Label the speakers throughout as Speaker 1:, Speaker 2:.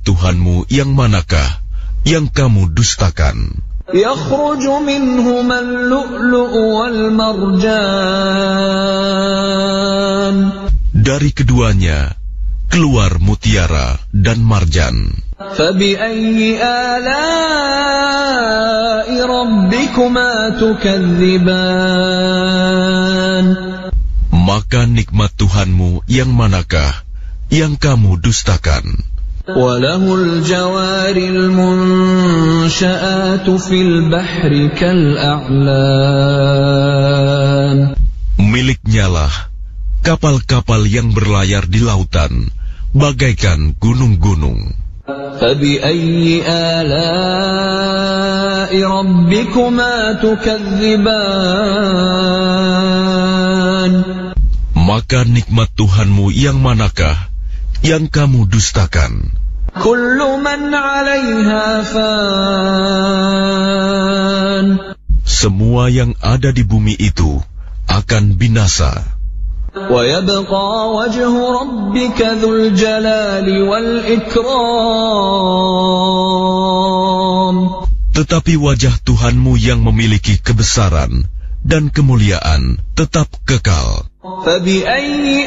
Speaker 1: Tuhanmu yang manakah yang kamu dustakan?
Speaker 2: يخرج منهما اللؤلؤ والمرجان.
Speaker 1: Dari keduanya keluar mutiara dan marjan.
Speaker 2: فبأي آلاء ربكما تكذبان.
Speaker 1: Maka nikmat Tuhanmu yang manakah yang kamu dustakan?
Speaker 2: وله الجوار المنشآت في البحر كالأعلام.
Speaker 1: Miliknyalah kapal-kapal yang berlayar di lautan bagaikan gunung-gunung.
Speaker 2: فبأي آلاء ربكما تكذبان.
Speaker 1: Maka nikmat Tuhanmu yang manakah yang kamu dustakan?
Speaker 2: كل من عليها فان.
Speaker 1: Semua yang ada di bumi itu akan binasa.
Speaker 2: ويبقى وجه ربك ذو الجلال والإكرام.
Speaker 1: Tetapi wajah Tuhanmu yang memiliki kebesaran dan kemuliaan tetap kekal.
Speaker 2: فبأي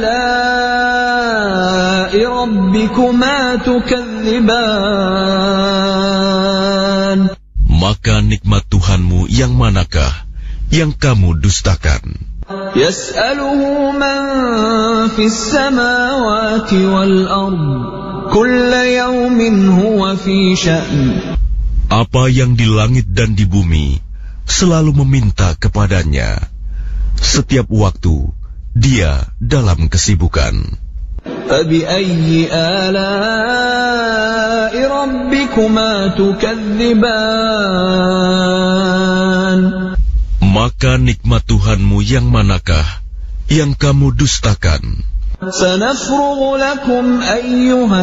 Speaker 2: آلاء ربكما تكذبان.
Speaker 1: Maka nikmat Tuhanmu yang manakah yang kamu dustakan?
Speaker 2: يسأله من في السماوات والأرض كل يوم هو في شأن.
Speaker 1: Apa yang di langit dan di bumi selalu meminta kepadanya. Setiap waktu dia dalam kesibukan.
Speaker 2: فبأي آلاء ربكما تكذبان.
Speaker 1: Maka nikmat Tuhanmu yang manakah yang kamu dustakan?
Speaker 2: سنفرغ لكم أيها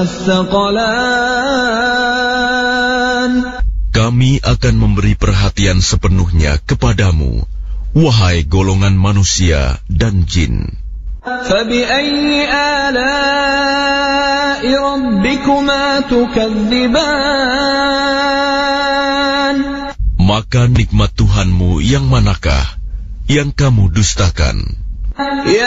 Speaker 2: الثقلان.
Speaker 1: Kami akan memberi perhatian sepenuhnya kepadamu, wahai golongan manusia dan jin.
Speaker 2: فبأي آلاء ربكما تكذبان.
Speaker 1: Maka nikmat Tuhanmu yang manakah yang kamu dustakan?